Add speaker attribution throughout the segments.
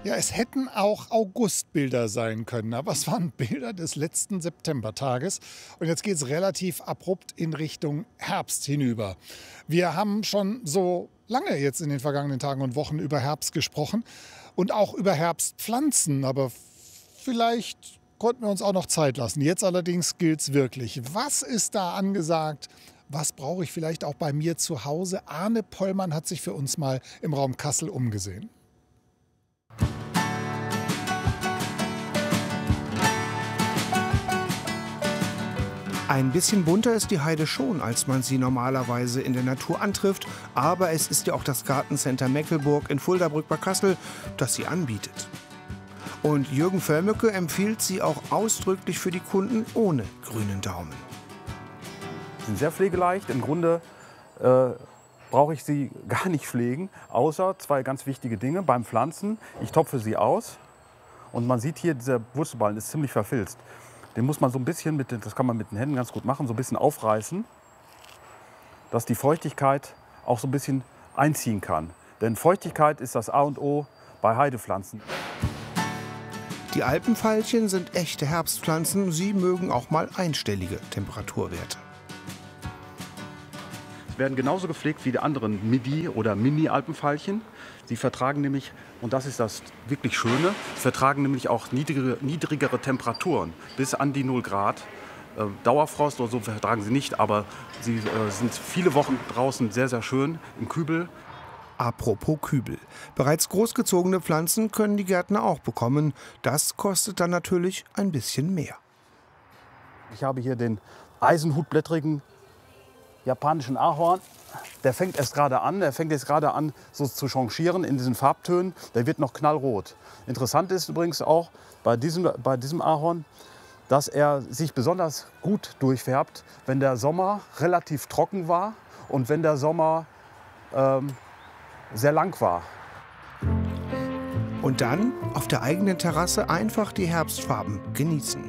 Speaker 1: Ja, es hätten auch Augustbilder sein können, aber es waren Bilder des letzten Septembertages. Und jetzt geht es relativ abrupt in Richtung Herbst hinüber. Wir haben schon so lange jetzt in den vergangenen Tagen und Wochen über Herbst gesprochen und auch über Herbstpflanzen, aber vielleicht konnten wir uns auch noch Zeit lassen. Jetzt allerdings gilt es wirklich. Was ist da angesagt? Was brauche ich vielleicht auch bei mir zu Hause? Arne Pollmann hat sich für uns mal im Raum Kassel umgesehen.
Speaker 2: Ein bisschen bunter ist die Heide schon, als man sie normalerweise in der Natur antrifft. Aber es ist ja auch das Gartencenter Meckelburg in Fuldabrück bei Kassel, das sie anbietet. Und Jürgen Völmecke empfiehlt sie auch ausdrücklich für die Kunden ohne grünen Daumen.
Speaker 3: Sie sind sehr pflegeleicht. Im Grunde brauche ich sie gar nicht pflegen, außer zwei ganz wichtige Dinge. Beim Pflanzen, ich topfe sie aus und man sieht hier, dieser Wurzelballen ist ziemlich verfilzt. Den muss man so ein bisschen, das kann man mit den Händen ganz gut machen, so ein bisschen aufreißen, dass die Feuchtigkeit auch so ein bisschen einziehen kann. Denn Feuchtigkeit ist das A und O bei Heidepflanzen.
Speaker 2: Die Alpenveilchen sind echte Herbstpflanzen. Sie mögen auch mal einstellige Temperaturwerte.
Speaker 3: Werden genauso gepflegt wie die anderen Midi- oder Mini-Alpenveilchen. Sie vertragen nämlich, und das ist das wirklich Schöne, vertragen nämlich auch niedrigere Temperaturen, bis an die 0 Grad. Dauerfrost oder so vertragen sie nicht, aber sie sind viele Wochen draußen sehr, sehr schön im Kübel.
Speaker 2: Apropos Kübel. Bereits großgezogene Pflanzen können die Gärtner auch bekommen. Das kostet dann natürlich ein bisschen mehr.
Speaker 3: Ich habe hier den eisenhutblättrigen japanischen Ahorn. Der fängt erst gerade an, so zu changieren in diesen Farbtönen. Der wird noch knallrot. Interessant ist übrigens auch bei diesem Ahorn, dass er sich besonders gut durchfärbt, wenn der Sommer relativ trocken war und wenn der Sommer sehr lang war.
Speaker 2: Und dann auf der eigenen Terrasse einfach die Herbstfarben genießen.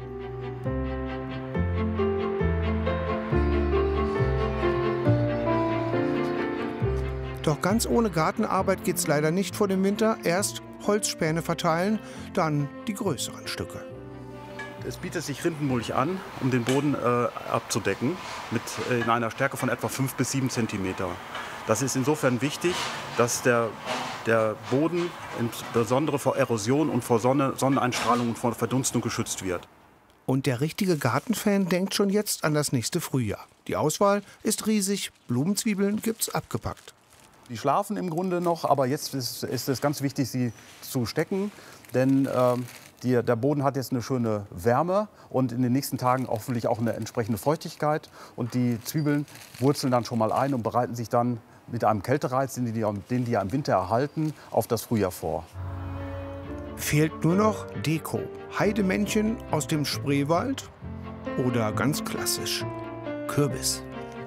Speaker 2: Doch ganz ohne Gartenarbeit geht's leider nicht vor dem Winter. Erst Holzspäne verteilen, dann die größeren Stücke.
Speaker 3: Es bietet sich Rindenmulch an, um den Boden abzudecken, in einer Stärke von etwa 5 bis 7 Zentimeter. Das ist insofern wichtig, dass der Boden insbesondere vor Erosion und vor Sonneneinstrahlung und vor Verdunstung geschützt wird.
Speaker 2: Und der richtige Gartenfan denkt schon jetzt an das nächste Frühjahr. Die Auswahl ist riesig, Blumenzwiebeln gibt's abgepackt.
Speaker 3: Die schlafen im Grunde noch, aber jetzt ist es ganz wichtig, sie zu stecken, denn der Boden hat jetzt eine schöne Wärme und in den nächsten Tagen hoffentlich auch eine entsprechende Feuchtigkeit. Und die Zwiebeln wurzeln dann schon mal ein und bereiten sich dann mit einem Kältereiz, den die ja im Winter erhalten, auf das Frühjahr vor.
Speaker 2: Fehlt nur noch Deko. Heidemännchen aus dem Spreewald oder ganz klassisch Kürbis.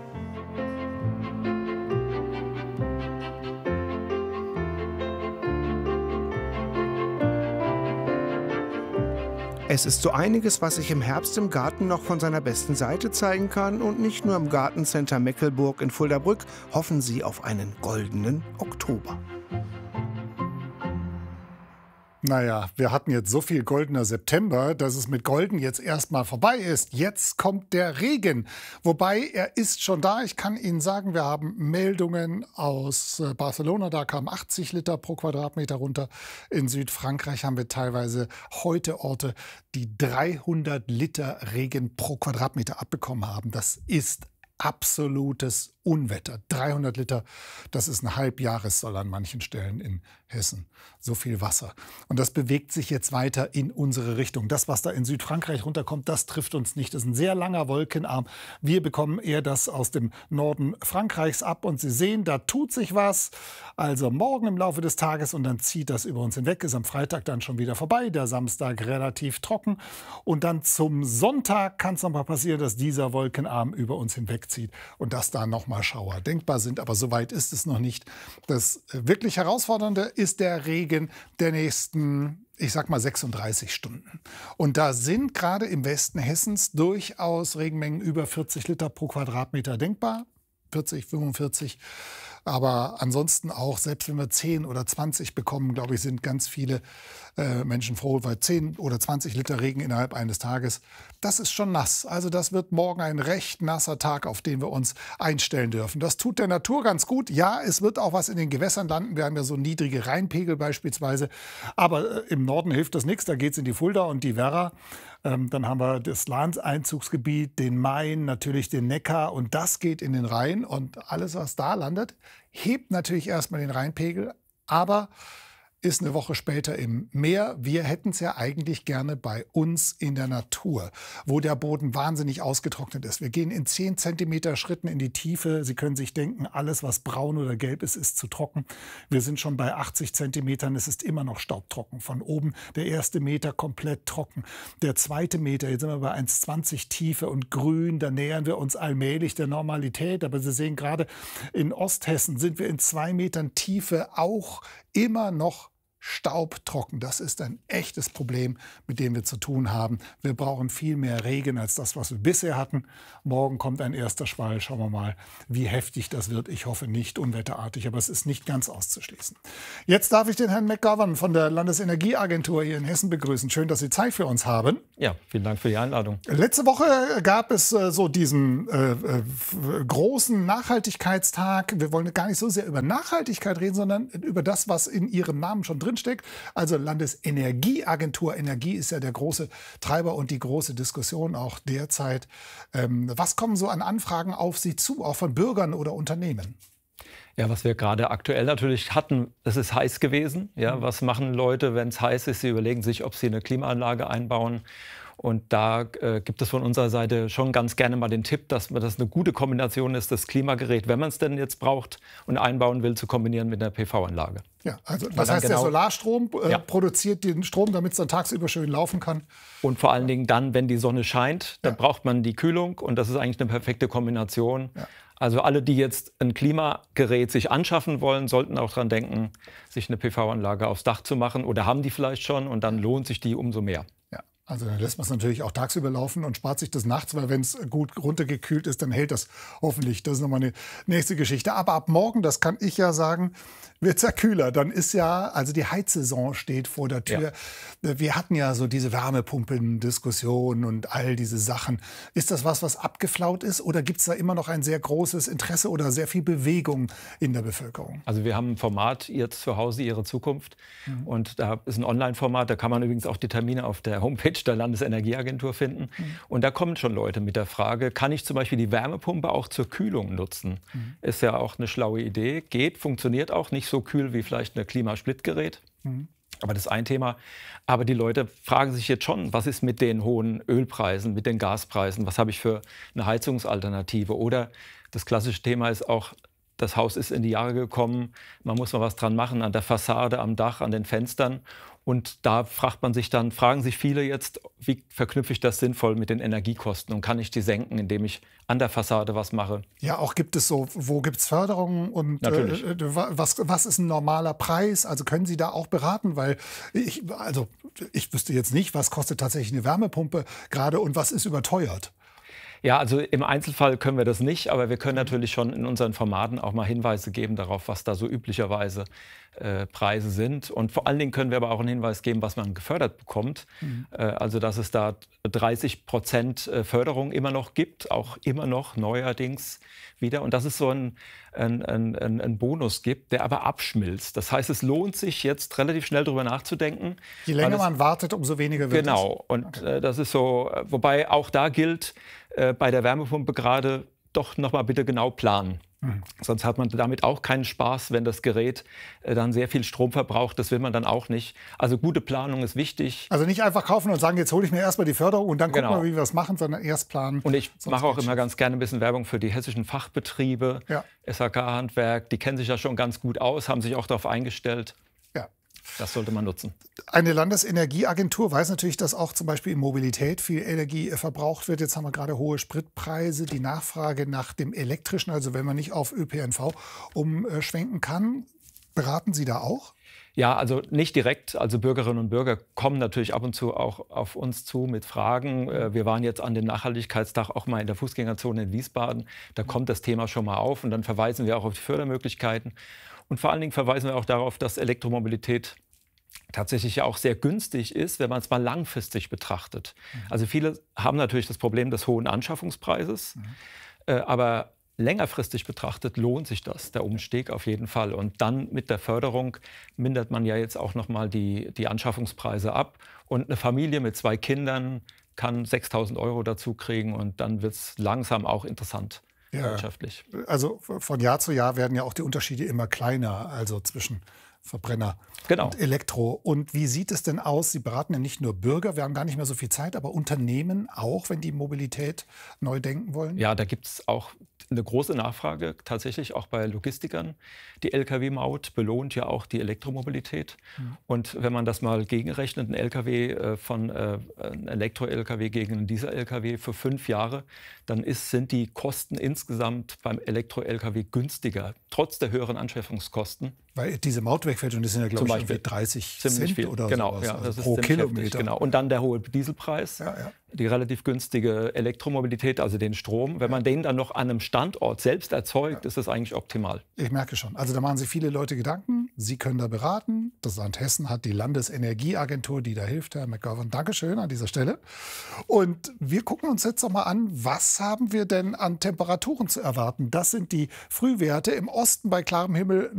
Speaker 2: Es ist so einiges, was sich im Herbst im Garten noch von seiner besten Seite zeigen kann. Und nicht nur im Gartencenter Meckelburg in Fuldabrück hoffen sie auf einen goldenen Oktober.
Speaker 1: Naja, wir hatten jetzt so viel goldener September, dass es mit Golden jetzt erstmal vorbei ist. Jetzt kommt der Regen. Wobei, er ist schon da. Ich kann Ihnen sagen, wir haben Meldungen aus Barcelona. Da kamen 80 Liter pro Quadratmeter runter. In Südfrankreich haben wir teilweise heute Orte, die 300 Liter Regen pro Quadratmeter abbekommen haben. Das ist absolutes Unwetter. 300 Liter, das ist ein Halbjahressoll an manchen Stellen in Hessen. So viel Wasser. Und das bewegt sich jetzt weiter in unsere Richtung. Das, was da in Südfrankreich runterkommt, das trifft uns nicht. Das ist ein sehr langer Wolkenarm. Wir bekommen eher das aus dem Norden Frankreichs ab. Und Sie sehen, da tut sich was. Also morgen im Laufe des Tages und dann zieht das über uns hinweg. Ist am Freitag dann schon wieder vorbei. Der Samstag relativ trocken. Und dann zum Sonntag kann es noch mal passieren, dass dieser Wolkenarm über uns hinwegzieht. Und dass da noch mal Schauer denkbar sind. Aber so weit ist es noch nicht. Das wirklich Herausfordernde ist der Regen der nächsten, ich sag mal, 36 Stunden. Und da sind gerade im Westen Hessens durchaus Regenmengen über 40 Liter pro Quadratmeter denkbar. 40, 45. Aber ansonsten auch, selbst wenn wir 10 oder 20 bekommen, glaube ich, sind ganz viele Menschen froh, weil 10 oder 20 Liter Regen innerhalb eines Tages, das ist schon nass. Also das wird morgen ein recht nasser Tag, auf den wir uns einstellen dürfen. Das tut der Natur ganz gut. Ja, es wird auch was in den Gewässern landen. Wir haben ja so niedrige Rheinpegel beispielsweise. Aber im Norden hilft das nichts. Da geht es in die Fulda und die Werra. Dann haben wir das Lahns-Einzugsgebiet, den Main, natürlich den Neckar. Und das geht in den Rhein. Und alles, was da landet, hebt natürlich erstmal den Rheinpegel. Aber ist eine Woche später im Meer. Wir hätten es ja eigentlich gerne bei uns in der Natur, wo der Boden wahnsinnig ausgetrocknet ist. Wir gehen in 10 Zentimeter Schritten in die Tiefe. Sie können sich denken, alles, was braun oder gelb ist, ist zu trocken. Wir sind schon bei 80 Zentimetern. Es ist immer noch staubtrocken. Von oben der erste Meter komplett trocken. Der zweite Meter, jetzt sind wir bei 1,20 Tiefe und grün. Da nähern wir uns allmählich der Normalität. Aber Sie sehen gerade, in Osthessen sind wir in 2 Metern Tiefe auch immer noch staubtrocken. Das ist ein echtes Problem, mit dem wir zu tun haben. Wir brauchen viel mehr Regen als das, was wir bisher hatten. Morgen kommt ein erster Schwall. Schauen wir mal, wie heftig das wird. Ich hoffe nicht unwetterartig, aber es ist nicht ganz auszuschließen. Jetzt darf ich den Herrn McGovern von der Landesenergieagentur hier in Hessen begrüßen. Schön, dass Sie Zeit für uns haben.
Speaker 4: Ja, vielen Dank für die Einladung.
Speaker 1: Letzte Woche gab es so diesen großen Nachhaltigkeitstag. Wir wollen gar nicht so sehr über Nachhaltigkeit reden, sondern über das, was in Ihrem Namen schon drinsteckt. Also Landesenergieagentur. Energie ist ja der große Treiber und die große Diskussion auch derzeit. Was kommen so an Anfragen auf Sie zu, auch von Bürgern oder Unternehmen?
Speaker 4: Ja, was wir gerade aktuell natürlich hatten, es ist heiß gewesen. Ja, was machen Leute, wenn es heiß ist? Sie überlegen sich, ob sie eine Klimaanlage einbauen. Und da gibt es von unserer Seite schon ganz gerne mal den Tipp, dass das eine gute Kombination ist, das Klimagerät, wenn man es denn jetzt braucht und einbauen will, zu kombinieren mit einer PV-Anlage.
Speaker 1: Ja, also was heißt, der Solarstrom produziert den Strom, damit es dann tagsüber schön laufen kann?
Speaker 4: Und vor allen Dingen dann, wenn die Sonne scheint, dann braucht man die Kühlung und das ist eigentlich eine perfekte Kombination. Ja. Also alle, die jetzt ein Klimagerät sich anschaffen wollen, sollten auch daran denken, sich eine PV-Anlage aufs Dach zu machen oder haben die vielleicht schon und dann lohnt sich die umso mehr.
Speaker 1: Also dann lässt man es natürlich auch tagsüber laufen und spart sich das nachts, weil wenn es gut runtergekühlt ist, dann hält das hoffentlich. Das ist nochmal eine nächste Geschichte. Aber ab morgen, das kann ich ja sagen, wird es ja kühler. Dann ist ja, also die Heizsaison steht vor der Tür. Ja. Wir hatten ja so diese Wärmepumpen-Diskussion und all diese Sachen. Ist das was abgeflaut ist oder gibt es da immer noch ein sehr großes Interesse oder sehr viel Bewegung in der Bevölkerung?
Speaker 4: Also wir haben ein Format, jetzt zu Hause Ihre Zukunft. Und da ist ein Online-Format, da kann man übrigens auch die Termine auf der Homepage der Landesenergieagentur finden. Und da kommen schon Leute mit der Frage, kann ich zum Beispiel die Wärmepumpe auch zur Kühlung nutzen? Ist ja auch eine schlaue Idee, geht, funktioniert auch nicht so kühl wie vielleicht ein Klimasplitgerät. Aber das ist ein Thema. Aber die Leute fragen sich jetzt schon, was ist mit den hohen Ölpreisen, mit den Gaspreisen? Was habe ich für eine Heizungsalternative? Oder das klassische Thema ist auch, das Haus ist in die Jahre gekommen, man muss mal was dran machen an der Fassade, am Dach, an den Fenstern. Und da fragen sich viele jetzt, wie verknüpfe ich das sinnvoll mit den Energiekosten und kann ich die senken, indem ich an der Fassade was mache?
Speaker 1: Ja, auch gibt es so, wo gibt es Förderungen und was ist ein normaler Preis? Also können Sie da auch beraten? Weil ich wüsste jetzt nicht, was kostet tatsächlich eine Wärmepumpe gerade und was ist überteuert?
Speaker 4: Ja, also im Einzelfall können wir das nicht, aber wir können natürlich schon in unseren Formaten auch mal Hinweise geben darauf, was da so üblicherweise Preise sind. Und vor allen Dingen können wir aber auch einen Hinweis geben, was man gefördert bekommt. Also dass es da 30% Förderung immer noch gibt, auch immer noch neuerdings wieder. Und dass es so einen Bonus gibt, der aber abschmilzt. Das heißt, es lohnt sich jetzt relativ schnell darüber nachzudenken.
Speaker 1: Je länger man wartet, umso weniger wird es.
Speaker 4: Genau. Und das ist so, wobei auch da gilt, bei der Wärmepumpe gerade doch noch mal bitte genau planen. Sonst hat man damit auch keinen Spaß, wenn das Gerät dann sehr viel Strom verbraucht. Das will man dann auch nicht. Also gute Planung ist wichtig.
Speaker 1: Also nicht einfach kaufen und sagen, jetzt hole ich mir erstmal die Förderung und dann gucken wir, wie wir das machen, sondern erst planen.
Speaker 4: Und ich mache auch immer ganz gerne ein bisschen Werbung für die hessischen Fachbetriebe, SHK-Handwerk. Die kennen sich ja schon ganz gut aus, haben sich auch darauf eingestellt. Das sollte man nutzen.
Speaker 1: Eine Landesenergieagentur weiß natürlich, dass auch zum Beispiel in Mobilität viel Energie verbraucht wird. Jetzt haben wir gerade hohe Spritpreise, die Nachfrage nach dem Elektrischen, also wenn man nicht auf ÖPNV umschwenken kann. Beraten Sie da auch?
Speaker 4: Ja, also nicht direkt. Also Bürgerinnen und Bürger kommen natürlich ab und zu auch auf uns zu mit Fragen. Wir waren jetzt an dem Nachhaltigkeitstag auch mal in der Fußgängerzone in Wiesbaden. Da kommt das Thema schon mal auf und dann verweisen wir auch auf die Fördermöglichkeiten. Und vor allen Dingen verweisen wir auch darauf, dass Elektromobilität tatsächlich ja auch sehr günstig ist, wenn man es mal langfristig betrachtet. Also viele haben natürlich das Problem des hohen Anschaffungspreises, aber längerfristig betrachtet lohnt sich das, der Umstieg auf jeden Fall. Und dann mit der Förderung mindert man ja jetzt auch noch mal die Anschaffungspreise ab. Und eine Familie mit 2 Kindern kann 6.000 € dazu kriegen und dann wird es langsam auch interessant wirtschaftlich.
Speaker 1: Also von Jahr zu Jahr werden ja auch die Unterschiede immer kleiner, also zwischen Verbrenner und Elektro. Und wie sieht es denn aus? Sie beraten ja nicht nur Bürger, wir haben gar nicht mehr so viel Zeit, aber Unternehmen auch, wenn die Mobilität neu denken wollen?
Speaker 4: Ja, da gibt es auch eine große Nachfrage, tatsächlich auch bei Logistikern. Die Lkw-Maut belohnt ja auch die Elektromobilität. Und wenn man das mal gegenrechnet, ein ein Elektro-Lkw gegen einen Diesel-Lkw für 5 Jahre, dann sind die Kosten insgesamt beim Elektro-Lkw günstiger, trotz der höheren Anschaffungskosten.
Speaker 1: Weil diese Maut wegfällt und das sind ja, glaube ich, irgendwie 30 Cent
Speaker 4: viel.
Speaker 1: oder
Speaker 4: genau,
Speaker 1: sowas,
Speaker 4: ja,
Speaker 1: also
Speaker 4: das ist
Speaker 1: pro Kilometer.
Speaker 4: Heftig, genau. Und dann der hohe Dieselpreis, die relativ günstige Elektromobilität, also den Strom. Wenn man den dann noch an einem Standort selbst erzeugt, ist das eigentlich optimal.
Speaker 1: Ich merke schon. Also da machen sich viele Leute Gedanken. Sie können da beraten. Das Land Hessen hat die Landesenergieagentur, die da hilft. Herr McGovern, Dankeschön an dieser Stelle. Und wir gucken uns jetzt noch mal an, was haben wir denn an Temperaturen zu erwarten? Das sind die Frühwerte im Osten bei klarem Himmel